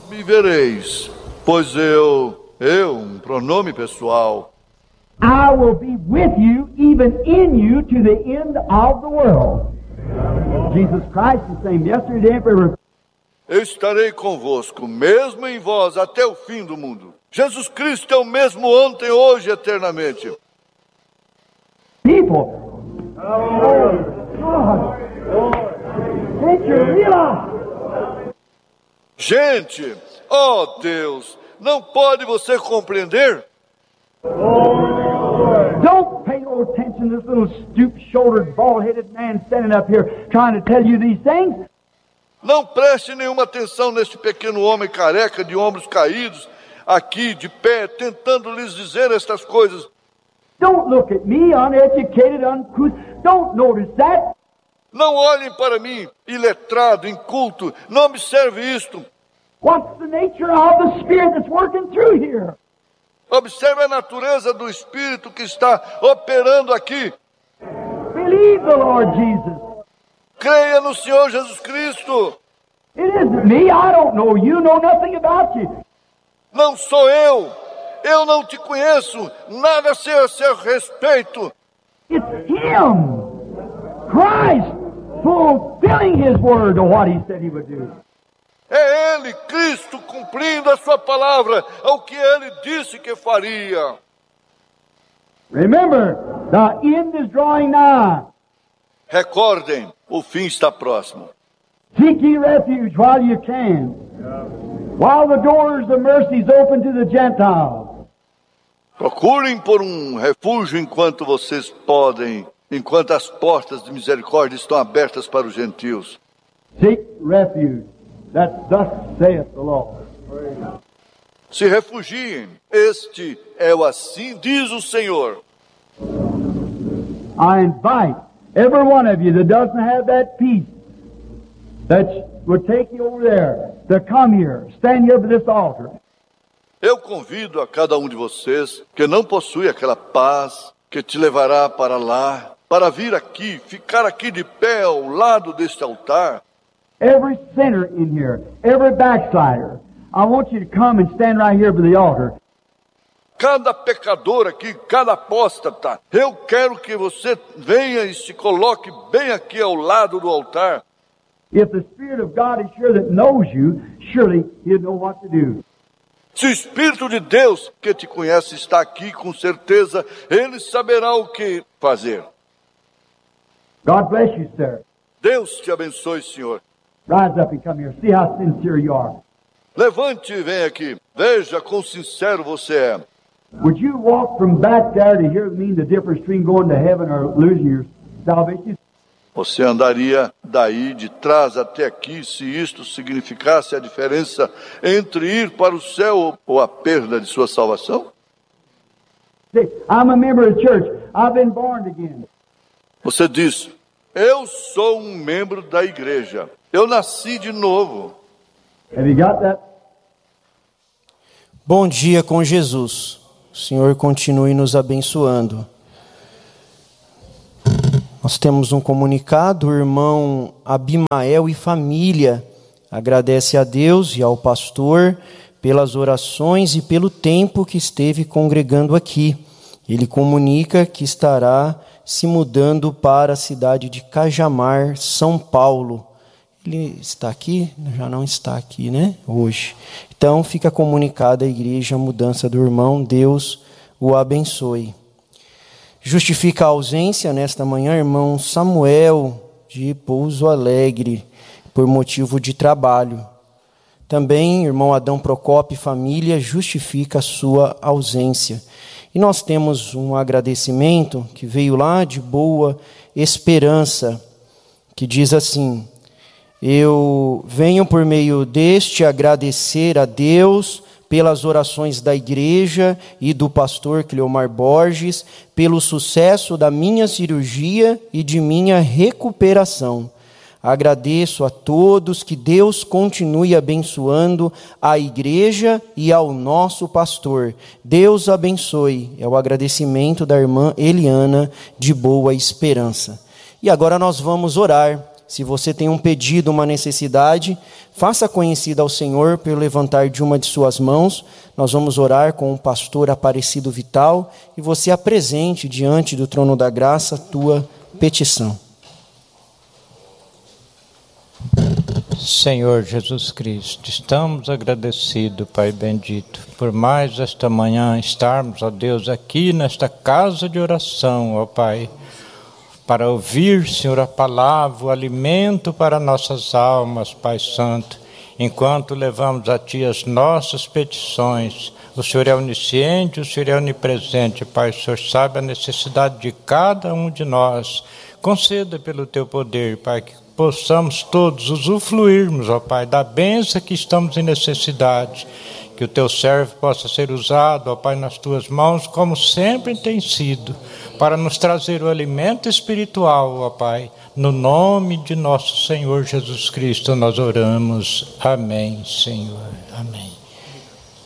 me vereis, pois eu, um pronome pessoal. I will be with you, even in you, to the end of the world. Jesus Christ is the same yesterday and forever. Eu estarei convosco, mesmo em vós, até o fim do mundo. Jesus Cristo é o mesmo ontem, hoje e eternamente. People, can't you realize? Gente, ó Deus, não pode você compreender? Don't pay no attention to this little stoop-shouldered, bald-headed man standing up here trying to tell you these things. Não preste nenhuma atenção neste pequeno homem careca de ombros caídos, aqui de pé, tentando lhes dizer estas coisas. Don't look at me, uneducated, uncouth. Don't notice that. Não olhem para mim, iletrado, inculto. Não observe isto. What's the nature of the Spirit that's working through here? Observe a natureza do Espírito que está operando aqui. Believe the Lord Jesus. Creia no Senhor Jesus Cristo. It isn't me. I don't know you. Know nothing about you. Não sou eu. Eu não te conheço. Nada a seu respeito. It's Him. Christ fulfilling His word of what He said He would do. É Ele, Cristo, cumprindo a sua palavra, ao que Ele disse que faria. Remember, the end is drawing nigh. Recordem, o fim está próximo. Seek ye refuge while you can. While the doors of mercy is open to the Gentiles. Procurem por um refúgio enquanto vocês podem, enquanto as portas de misericórdia estão abertas para os gentios. Seek refuge. That thus saith the Lord. Se refugiem, este é o assim diz o Senhor. I invite every one of you that doesn't have that peace, that would take you over there, to come here, stand here by this altar. Eu convido a cada um de vocês que não possui aquela paz que te levará para lá, para vir aqui, ficar aqui de pé ao lado deste altar. Every sinner in here, every backslider, I want you to come and stand right here by the altar. Cada pecador aqui, cada apóstata, eu quero que você venha e se coloque bem aqui ao lado do altar. If the Spirit of God is sure that knows you, surely He'll know what to do. Se o Espírito de Deus que te conhece está aqui, com certeza, Ele saberá o que fazer. God bless you, sir. Deus te abençoe, Senhor. Rise up and come here. See how sincere you are. Levante e vem aqui. Veja quão sincero você é. Would you walk from back there to hear me the difference between going to heaven or losing your salvation? Você andaria daí de trás até aqui se isto significasse a diferença entre ir para o céu ou a perda de sua salvação? Say, I'm a member of the church. I've been born again. Você diz, eu sou um membro da igreja. Eu nasci de novo. Have you got that? Bom dia com Jesus. O Senhor continue nos abençoando. Nós temos um comunicado, o irmão Abimael e família agradece a Deus e ao pastor pelas orações e pelo tempo que esteve congregando aqui. Ele comunica que estará se mudando para a cidade de Cajamar, São Paulo. Ele está aqui? Já não está aqui, né? Hoje. Então fica comunicada à igreja a mudança do irmão. Deus o abençoe. Justifica a ausência nesta manhã, irmão Samuel de Pouso Alegre, por motivo de trabalho. Também, irmão Adão Procópio e família, justifica a sua ausência. E nós temos um agradecimento que veio lá de Boa Esperança, que diz assim: eu venho por meio deste agradecer a Deus pelas orações da igreja e do pastor Cleomar Borges, pelo sucesso da minha cirurgia e de minha recuperação. Agradeço a todos, que Deus continue abençoando a igreja e ao nosso pastor. Deus abençoe. É o agradecimento da irmã Eliana de Boa Esperança. E agora nós vamos orar Se você tem um pedido, uma necessidade, faça conhecida ao Senhor pelo levantar de uma de suas mãos. Nós vamos orar com o pastor Aparecido Vital e você apresente diante do trono da graça a tua petição. Senhor Jesus Cristo, estamos agradecidos, Pai bendito, por mais esta manhã estarmos, ó Deus, aqui nesta casa de oração, ó Pai, para ouvir, Senhor, a palavra, o alimento para nossas almas, Pai Santo, enquanto levamos a Ti as nossas petições. O Senhor é onisciente, o Senhor é onipresente, Pai. O Senhor sabe a necessidade de cada um de nós. Conceda pelo Teu poder, Pai, que possamos todos usufruirmos, ó Pai, da bênção que estamos em necessidade. Que o Teu servo possa ser usado, ó Pai, nas Tuas mãos, como sempre tem sido, para nos trazer o alimento espiritual, ó Pai. No nome de nosso Senhor Jesus Cristo nós oramos. Amém, Senhor. Amém.